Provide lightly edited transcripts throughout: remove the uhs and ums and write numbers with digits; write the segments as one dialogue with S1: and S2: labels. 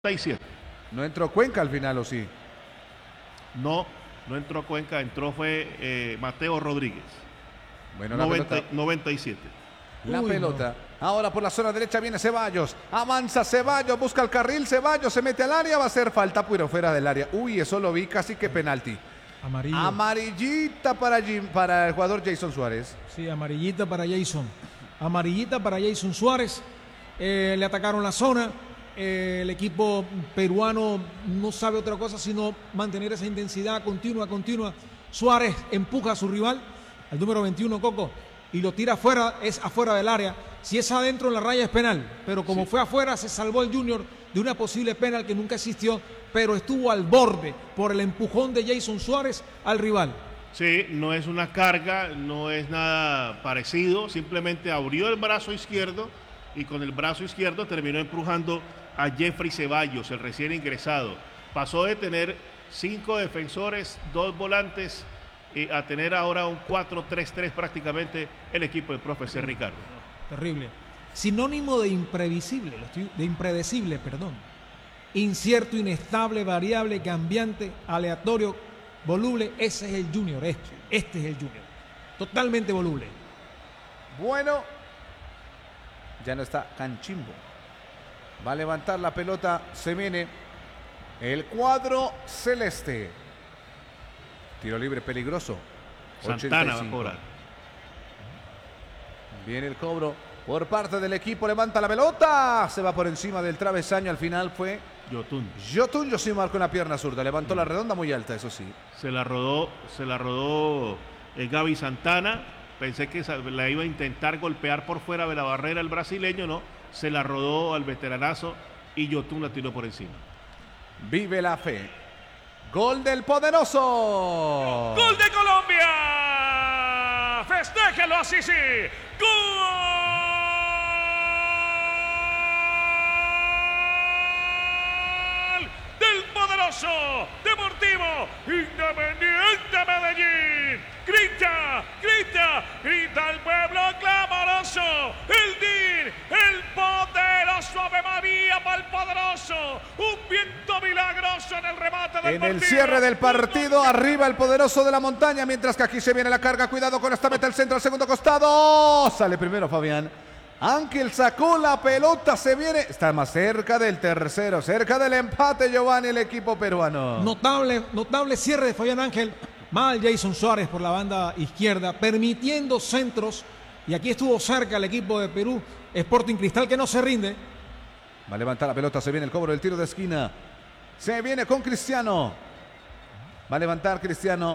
S1: 97.
S2: No entró Cuenca al final, ¿o sí?
S1: No entró Cuenca, fue Mateo Rodríguez.
S2: Bueno, la pelota.
S1: 97.
S2: La pelota. No. Ahora por la zona derecha viene Ceballos. Avanza Ceballos, busca el carril. Ceballos se mete al área, va a hacer falta, pero fuera del área. Uy, eso lo vi casi que penalti.
S3: Amarillo.
S2: Amarillita para el jugador Jason Suárez.
S3: Sí, amarillita para Jason. Amarillita para Jason Suárez. Le atacaron la zona. El equipo peruano no sabe otra cosa sino mantener esa intensidad continua. Suárez empuja a su rival, al número 21, Coco, y lo tira afuera, es afuera del área. Si es adentro en la raya es penal, pero como fue afuera se salvó el Junior de una posible penal que nunca existió, pero estuvo al borde por el empujón de Jason Suárez al rival.
S1: Sí, no es una carga, no es nada parecido, simplemente abrió el brazo izquierdo y con el brazo izquierdo terminó empujando a Jeffrey Ceballos, el recién ingresado. Pasó de tener 5 defensores, 2 volantes, a tener ahora un 4-3-3 prácticamente el equipo del profesor Ricardo.
S3: Terrible. Sinónimo de impredecible, perdón. Incierto, inestable, variable, cambiante, aleatorio, voluble. Ese es el Junior, este es el Junior. Totalmente voluble.
S2: Bueno, ya no está Canchimbo. Va a levantar la pelota, se viene el cuadro celeste. Tiro libre peligroso.
S1: Santana
S2: 85.
S1: va a cobrar.
S2: Viene el cobro por parte del equipo, levanta la pelota, se va por encima del travesaño, al final fue Yotun Josimar con la pierna zurda, levantó la redonda muy alta, eso sí.
S1: Se la rodó Gaby Santana, pensé que la iba a intentar golpear por fuera de la barrera el brasileño, no, se la rodó al veteranazo y Yotun la tiró por encima.
S2: Vive la fe. Gol del poderoso.
S4: ¡Gol de Colombia! ¡Festéjelo así, sí! ¡Gol del poderoso Deportivo Independiente Medellín! ¡Grita el pueblo clamoroso! ¡El DIN, el poderoso Ave María para el poderoso! ¡Un viento milagroso en el remate del
S2: partido!
S4: En
S2: el cierre del partido, arriba el poderoso de la montaña, mientras que aquí se viene la carga. Cuidado con esta meta, el centro al segundo costado. Sale primero Fabián. Ángel sacó la pelota, se viene. Está más cerca del tercero, cerca del empate, Giovanni, el equipo peruano.
S3: Notable cierre de Fabián Ángel. Mal Jason Suárez por la banda izquierda, permitiendo centros. Y aquí estuvo cerca el equipo de Perú, Sporting Cristal, que no se rinde.
S2: Va a levantar la pelota, se viene el cobro del tiro de esquina. Se viene con Cristiano. Va a levantar Cristiano.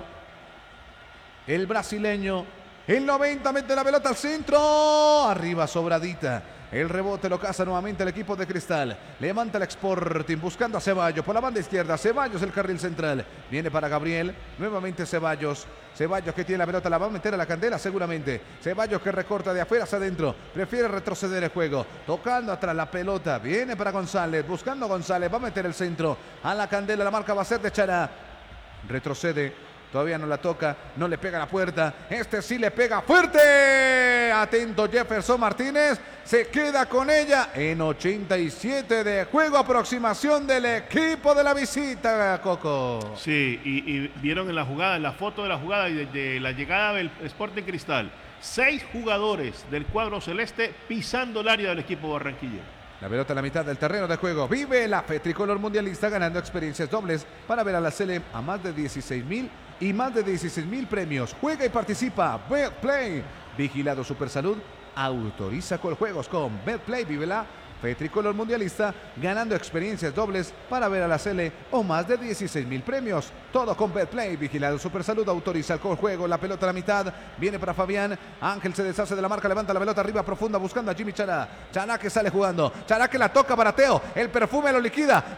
S2: El brasileño. El 90 mete la pelota al centro. Arriba sobradita. El rebote lo caza nuevamente el equipo de Cristal. Levanta el Sporting buscando a Ceballos por la banda izquierda. Ceballos el carril central. Viene para Gabriel. Nuevamente Ceballos. Ceballos que tiene la pelota, la va a meter a la candela seguramente. Ceballos que recorta de afuera hacia adentro. Prefiere retroceder el juego. Tocando atrás la pelota. Viene para González. Buscando a González. Va a meter el centro a la candela. La marca va a ser de Chará. Retrocede. Todavía no la toca, no le pega a la puerta. Este sí le pega fuerte. Atento Jefferson Martínez. Se queda con ella en 87 de juego. Aproximación del equipo de la visita, Coco.
S1: Sí, y vieron en la jugada, en la foto de la jugada y de la llegada del Sporting Cristal. 6 jugadores del cuadro celeste pisando el área del equipo barranquillero.
S2: La pelota a la mitad del terreno de juego. Vive la fe tricolor mundialista ganando experiencias dobles para ver a la Sele a más de 16.000 y más de 16.000 premios. Juega y participa. Betplay. Vigilado Supersalud. Autoriza con juegos con Betplay. Vive la fe tricolor mundialista ganando experiencias dobles para ver a la Sele o más de 16.000 premios. Todo con Betplay. Vigilado Supersalud. Autoriza con juego. La pelota a la mitad. Viene para Fabián. Ángel se deshace de la marca. Levanta la pelota arriba profunda buscando a Jimmy Chará. Chará que sale jugando. Chará que la toca para Teo. El perfume lo liquida.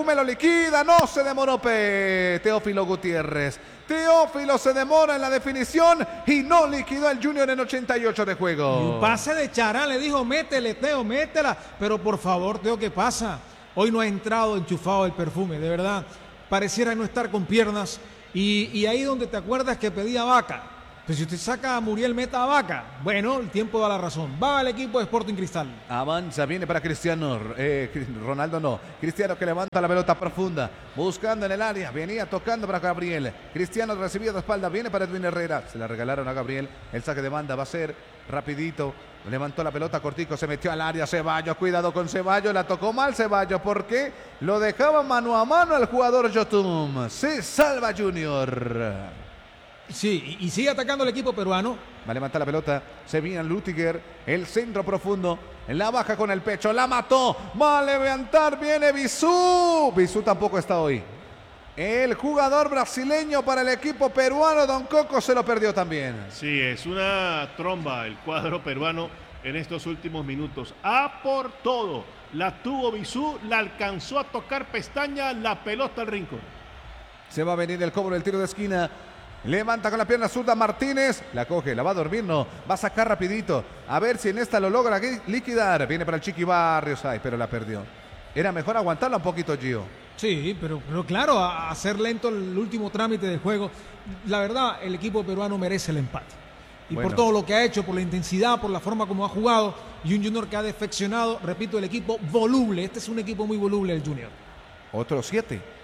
S2: No se demoró Teófilo Gutiérrez. Teófilo se demora en la definición y no liquidó al Junior en 88 de juego.
S3: Y un pase de Chará, le dijo, métele, Teo, métela. Pero por favor, Teo, ¿qué pasa? Hoy no ha entrado enchufado el perfume, de verdad. Pareciera no estar con piernas. Y ahí donde te acuerdas que pedía vaca. Pues si usted saca a Muriel Meta a Vaca, bueno, el tiempo da la razón. Va el equipo de Sporting Cristal.
S2: Avanza, viene para Cristiano. Ronaldo no. Cristiano que levanta la pelota profunda. Buscando en el área. Venía tocando para Gabriel. Cristiano recibido de espalda. Viene para Edwin Herrera. Se la regalaron a Gabriel. El saque de banda va a ser rapidito. Levantó la pelota cortico. Se metió al área. Ceballos. Cuidado con Ceballos. La tocó mal Ceballos. ¿Por qué? Lo dejaba mano a mano al jugador Yotun. Se salva Junior.
S3: Sí, y sigue atacando el equipo peruano.
S2: Va a levantar la pelota. Se viene Lutiger. El centro profundo. La baja con el pecho. La mató. Va a levantar. Viene Bisú. Bisú tampoco está hoy. El jugador brasileño para el equipo peruano, Don Coco, se lo perdió también.
S1: Sí, es una tromba el cuadro peruano en estos últimos minutos. A por todo. La tuvo Bisú. La alcanzó a tocar Pestaña. La pelota al rincón.
S2: Se va a venir el cobro del tiro de esquina. Levanta con la pierna zurda Martínez. La coge, la va a dormir, no. Va a sacar rapidito. A ver si en esta lo logra liquidar. Viene para el Chiqui Barrios. Ay, pero la perdió. Era mejor aguantarla un poquito, Gio.
S3: Sí, pero claro, a hacer lento el último trámite del juego. La verdad, el equipo peruano merece el empate. Y
S2: Bueno.
S3: por todo lo que ha hecho, por la intensidad, por la forma como ha jugado. Y un Junior que ha defeccionado, repito, el equipo voluble. Este es un equipo muy voluble, el Junior.
S2: Otro 7.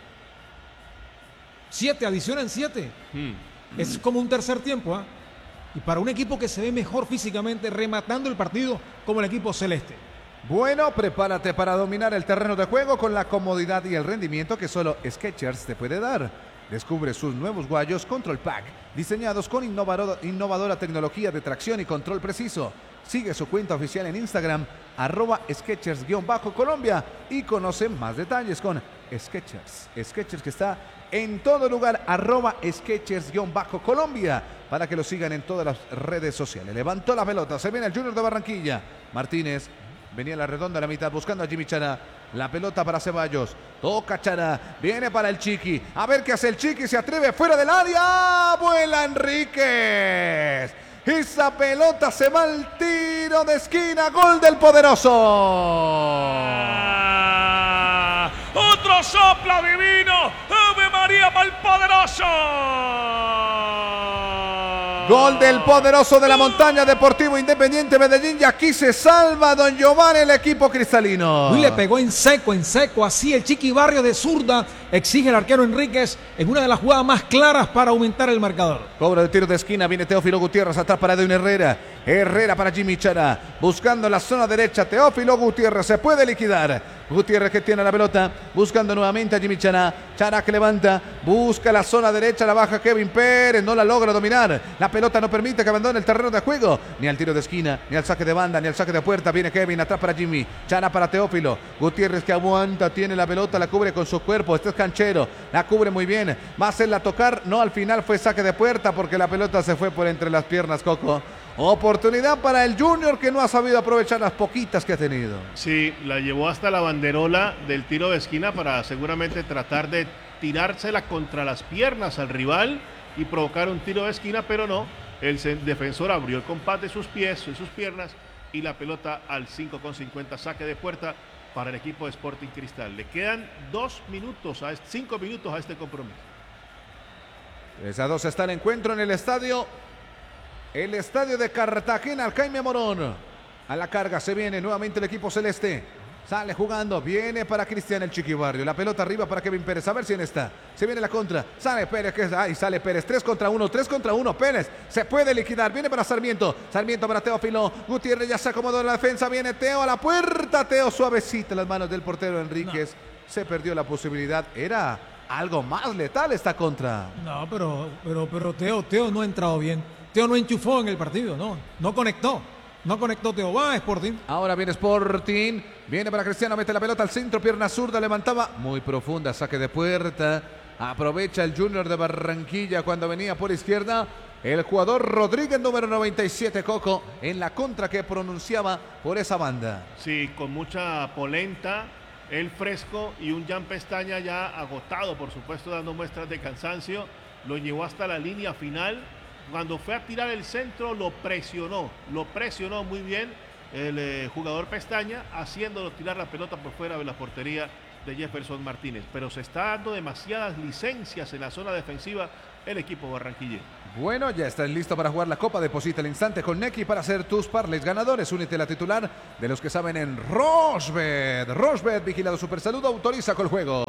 S3: 7, adicionan 7. Es como un tercer tiempo, ¿ah? Y para un equipo que se ve mejor físicamente, rematando el partido como el equipo celeste.
S2: Bueno, prepárate para dominar el terreno de juego con la comodidad y el rendimiento que solo Skechers te puede dar. Descubre sus nuevos guayos Control Pack, diseñados con innovadora tecnología de tracción y control preciso. Sigue su cuenta oficial en Instagram, @Skechers_Colombia, y conoce más detalles con Skechers. Skechers que está en todo lugar, @Skechers_Colombia, para que lo sigan en todas las redes sociales. Levantó la pelota, se viene el Junior de Barranquilla. Martínez venía a la redonda a la mitad buscando a Jimmy Chana. La pelota para Ceballos. Toca Chana. Viene para el Chiqui. A ver qué hace el Chiqui. Se atreve fuera del área. Vuela Enríquez. Esa pelota se va al tiro de esquina. Gol del poderoso.
S4: Otro soplo divino. Ave María para el poderoso.
S2: Gol del poderoso de la montaña, Deportivo Independiente Medellín. Y aquí se salva Don Giovanni, el equipo cristalino.
S3: Uy, le pegó en seco. Así el Chiqui Barrio de zurda exige el arquero Enríquez en una de las jugadas más claras para aumentar el marcador.
S2: Cobra de tiro de esquina, viene Teófilo Gutiérrez atrás para Edwin Herrera. Herrera para Jimmy Chara, buscando la zona derecha. Teófilo Gutiérrez se puede liquidar. Gutiérrez que tiene la pelota, buscando nuevamente a Jimmy Chara. Chara que levanta, busca la zona derecha, la baja Kevin Pérez, no la logra dominar. La pelota no permite que abandone el terreno de juego, ni al tiro de esquina, ni al saque de banda, ni al saque de puerta. Viene Kevin atrás para Jimmy, Chara para Teófilo. Gutiérrez que aguanta, tiene la pelota, la cubre con su cuerpo. Este es canchero, la cubre muy bien. Va a hacerla tocar, no, al final fue saque de puerta porque la pelota se fue por entre las piernas, Coco. Oportunidad para el Junior que no ha sabido aprovechar las poquitas que ha tenido.
S1: Sí, la llevó hasta la banderola del tiro de esquina para seguramente tratar de tirársela contra las piernas al rival y provocar un tiro de esquina, pero no. El defensor abrió el compás de sus pies, de sus piernas, y la pelota al 5,50, saque de puerta para el equipo de Sporting Cristal. Le quedan 5 minutos a este compromiso.
S2: 3-2 está el encuentro en el estadio. El estadio de Cartagena, Jaime Morón. A la carga se viene nuevamente el equipo celeste. Sale jugando, viene para Cristian el Chiqui Barrio. La pelota arriba para Kevin Pérez. A ver si en esta. Se viene la contra. Sale Pérez, sale Pérez. 3 contra 1. Pérez se puede liquidar. Viene para Sarmiento. Sarmiento para Teófilo. Gutiérrez ya se acomodó en la defensa. Viene Teo a la puerta. Teo suavecita las manos del portero Enríquez. No. Se perdió la posibilidad. Era algo más letal esta contra.
S3: No, pero Teo no ha entrado bien. Teo no enchufó en el partido, no conectó. No conectó Teo. Va Sporting.
S2: Ahora viene Sporting. Viene para Cristiano. Mete la pelota al centro. Pierna zurda. Levantaba. Muy profunda. Saque de puerta. Aprovecha el Junior de Barranquilla cuando venía por izquierda. El jugador Rodríguez, número 97, Coco, en la contra que pronunciaba por esa banda.
S1: Sí, con mucha polenta. El fresco y un Jan Pestaña ya agotado, por supuesto, dando muestras de cansancio. Lo llevó hasta la línea final. Cuando fue a tirar el centro, lo presionó muy bien el jugador Pestaña, haciéndolo tirar la pelota por fuera de la portería de Jefferson Martínez, pero se está dando demasiadas licencias en la zona defensiva el equipo barranquillero.
S2: Bueno, ya estás listo para jugar la Copa. Deposita el instante con Nequi para hacer tus parlays ganadores. Únete a la titular de los que saben en Rosbet. Rosbet, vigilado Supersalud, autoriza con el juego.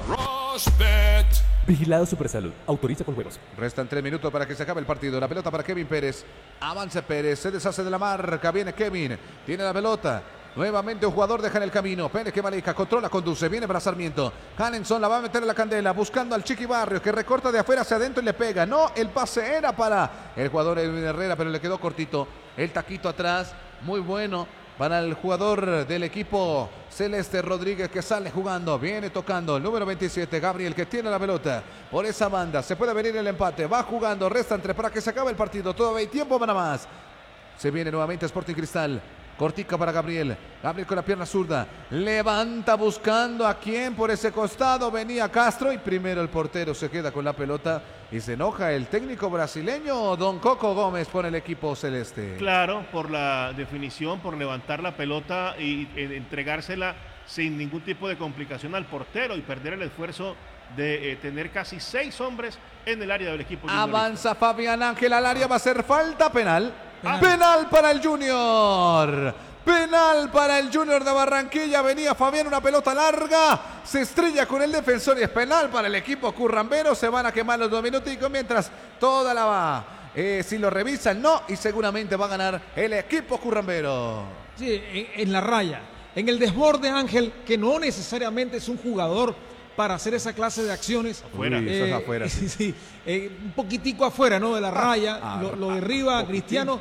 S5: Rosbet. Vigilado Supersalud, autoriza con juegos.
S2: Restan 3 minutos para que se acabe el partido. La pelota para Kevin Pérez. Avanza Pérez, se deshace de la marca. Viene Kevin, tiene la pelota. Nuevamente un jugador deja en el camino. Pérez que maneja, controla, conduce. Viene para Sarmiento. Hanenson la va a meter en la candela. Buscando al Chiqui Barrios que recorta de afuera hacia adentro y le pega. No, el pase era para el jugador Edwin Herrera, pero le quedó cortito. El taquito atrás. Muy bueno para el jugador del equipo celeste Rodríguez que sale jugando. Viene tocando el número 27, Gabriel, que tiene la pelota por esa banda. Se puede venir el empate. Va jugando. Restan 3 para que se acabe el partido. Todavía hay tiempo para más. Se viene nuevamente Sporting Cristal. Cortica para Gabriel. Gabriel con la pierna zurda. Levanta buscando a quién por ese costado. Venía Castro y primero el portero se queda con la pelota y se enoja el técnico brasileño. Don Coco Gómez pone el equipo celeste.
S1: Claro, por la definición, por levantar la pelota y entregársela sin ningún tipo de complicación al portero y perder el esfuerzo de tener casi 6 hombres en el área del equipo.
S2: Avanza Fabián Ángel al área. Va a ser falta penal. Penal para el Junior. Penal para el Junior de Barranquilla. Venía Fabián, una pelota larga. Se estrella con el defensor y es penal para el equipo currambero. Se van a quemar los 2 minuticos mientras toda la va. Si lo revisan, no. Y seguramente va a ganar el equipo currambero.
S3: Sí, en la raya. En el desborde Ángel, que no necesariamente es un jugador para hacer esa clase de acciones.
S1: Afuera.
S2: Eso es afuera.
S3: Sí, sí, un poquitico afuera, ¿no? De la raya, lo derriba Cristiano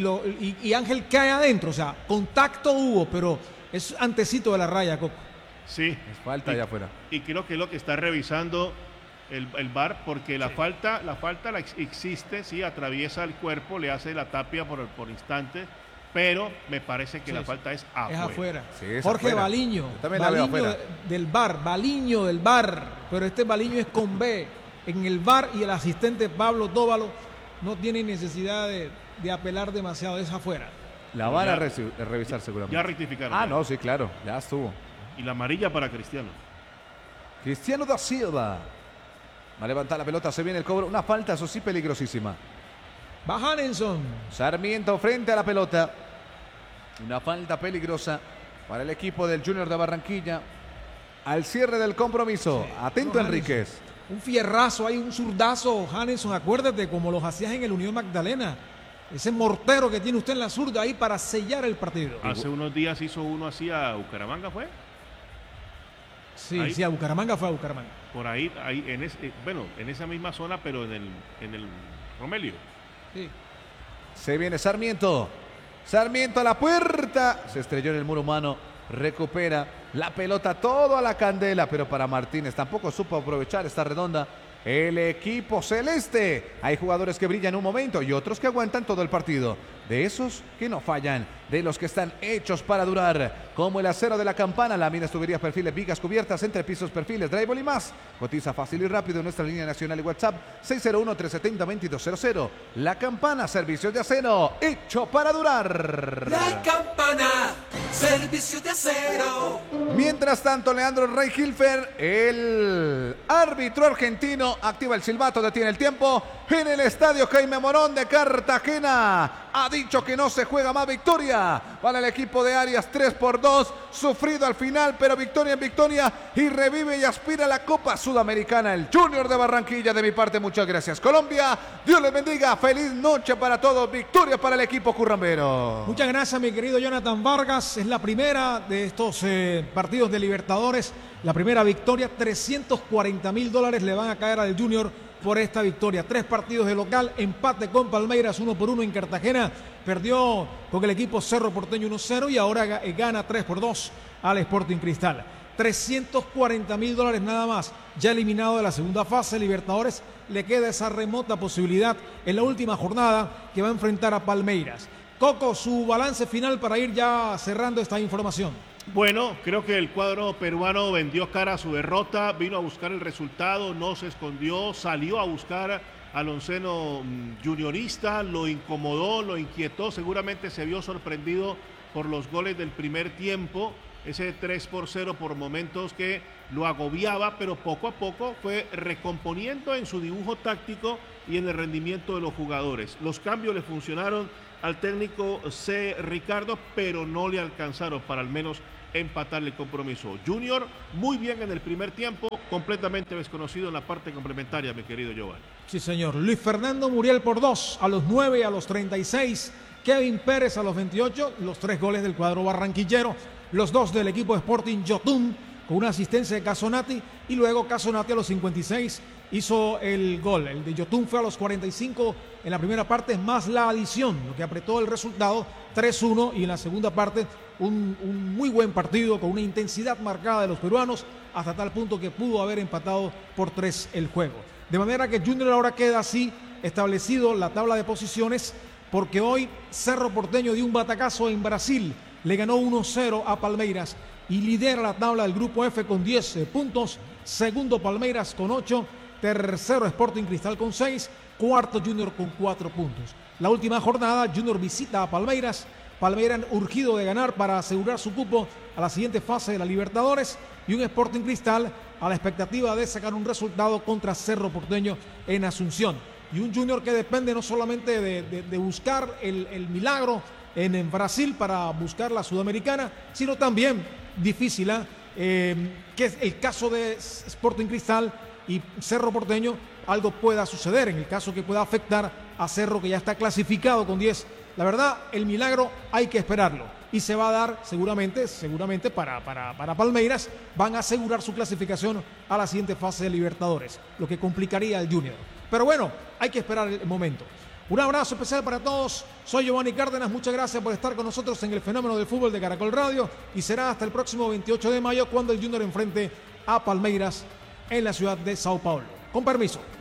S3: y Ángel cae adentro. O sea, contacto hubo, pero es antecito de la raya, Coco.
S1: Sí.
S2: Es falta allá afuera.
S1: Y creo que es lo que está revisando el VAR, porque la falta existe, sí, atraviesa el cuerpo, le hace la tapia por instante. Pero me parece que la falta es afuera.
S3: Es afuera.
S2: Sí, es
S3: Jorge
S2: afuera.
S3: Baliño.
S2: Yo también la veo afuera.
S3: Del VAR. Baliño del VAR. Pero este Baliño es con B. En el VAR y el asistente Pablo Dóvalo no tienen necesidad de apelar demasiado. Es afuera.
S2: La van a revisar seguramente.
S1: Ya rectificaron.
S2: Ah, no, sí, claro. Ya estuvo.
S1: Y la amarilla para Cristiano.
S2: Cristiano da Silva. Va a levantar la pelota. Se viene el cobro. Una falta, eso sí, peligrosísima.
S3: Va Hanenson.
S2: Sarmiento frente a la pelota. Una falta peligrosa para el equipo del Junior de Barranquilla. Al cierre del compromiso. Atento, Enríquez.
S3: Un fierrazo, hay un zurdazo, Hanenson. Acuérdate como los hacías en el Unión Magdalena. Ese mortero que tiene usted en la zurda ahí para sellar el partido.
S1: Hace unos días hizo uno así a Bucaramanga, ¿fue?
S3: Sí,
S1: ahí.
S3: sí, a Bucaramanga fue a Bucaramanga.
S1: Por ahí en esa misma zona, pero en el Romelio.
S3: Sí.
S2: Se viene Sarmiento. Sarmiento a la puerta. Se estrelló en el muro humano. Recupera la pelota todo a la candela. Pero para Martínez tampoco supo aprovechar esta redonda. El equipo celeste. Hay jugadores que brillan un momento y otros que aguantan todo el partido. De esos que no fallan. De los que están hechos para durar. Como el acero de la campana. Láminas, tuberías, perfiles, vigas cubiertas, entrepisos, perfiles, drywall y más. Cotiza fácil y rápido en nuestra línea nacional y WhatsApp 601-370-2200. La Campana, servicios de acero. Hecho para durar.
S6: La Campana, servicios de acero.
S2: Mientras tanto, Leandro Rey Hilfer, el árbitro argentino, activa el silbato, detiene el tiempo en el estadio Jaime Morón de Cartagena. Ha dicho que no se juega más victoria para el equipo de Arias. 3-2, sufrido al final, pero victoria en victoria y revive y aspira a la Copa Sudamericana. El Junior de Barranquilla. De mi parte, muchas gracias, Colombia. Dios les bendiga. Feliz noche para todos. Victoria para el equipo currambero.
S3: Muchas gracias, mi querido Jonathan Vargas. Es la primera de estos partidos de Libertadores. La primera victoria. $340,000 le van a caer al Junior por esta victoria. 3 partidos de local, empate con Palmeiras 1-1 en Cartagena. Perdió con el equipo Cerro Porteño 1-0 y ahora gana 3-2 al Sporting Cristal. $340,000 nada más. Ya eliminado de la segunda fase, Libertadores le queda esa remota posibilidad en la última jornada que va a enfrentar a Palmeiras. Coco, su balance final para ir ya cerrando esta información.
S1: Bueno, creo que el cuadro peruano vendió cara a su derrota, vino a buscar el resultado, no se escondió, salió a buscar al onceno juniorista, lo incomodó, lo inquietó, seguramente se vio sorprendido por los goles del primer tiempo ese 3-0 por momentos que lo agobiaba, pero poco a poco fue recomponiendo en su dibujo táctico y en el rendimiento de los jugadores. Los cambios le funcionaron al técnico C. Ricardo, pero no le alcanzaron para al menos empatarle el compromiso. Junior muy bien en el primer tiempo, completamente desconocido en la parte complementaria, mi querido Giovanni.
S3: Sí, señor. Luis Fernando Muriel por 2 a los 9 y a los 36. Kevin Pérez a los 28, los 3 goles del cuadro barranquillero, los 2 del equipo Sporting Yotun con una asistencia de Casonati, y luego Casonati a los 56 hizo el gol. El de Yotun fue a los 45 en la primera parte, más la adición, lo que apretó el resultado 3-1, y en la segunda parte un muy buen partido con una intensidad marcada de los peruanos, hasta tal punto que pudo haber empatado por 3 el juego. De manera que Junior ahora queda así establecido la tabla de posiciones, porque hoy Cerro Porteño dio un batacazo en Brasil, le ganó 1-0 a Palmeiras y lidera la tabla del grupo F con 10 puntos, segundo Palmeiras con 8, tercero Sporting Cristal con 6, cuarto Junior con 4 puntos. La última jornada Junior visita a Palmeiras, Palmeiras urgido de ganar para asegurar su cupo a la siguiente fase de la Libertadores, y un Sporting Cristal a la expectativa de sacar un resultado contra Cerro Porteño en Asunción. Y un Junior que depende no solamente de buscar el milagro en Brasil para buscar la Sudamericana, sino también difícil, que es el caso de Sporting Cristal y Cerro Porteño, algo pueda suceder en el caso que pueda afectar a Cerro, que ya está clasificado con 10. La verdad, el milagro hay que esperarlo y se va a dar seguramente para Palmeiras. Van a asegurar su clasificación a la siguiente fase de Libertadores, lo que complicaría al Junior. Pero bueno, hay que esperar el momento. Un abrazo especial para todos. Soy Giovanni Cárdenas. Muchas gracias por estar con nosotros en el Fenómeno del Fútbol de Caracol Radio. Y será hasta el próximo 28 de mayo cuando el Junior enfrente a Palmeiras en la ciudad de Sao Paulo. Con permiso.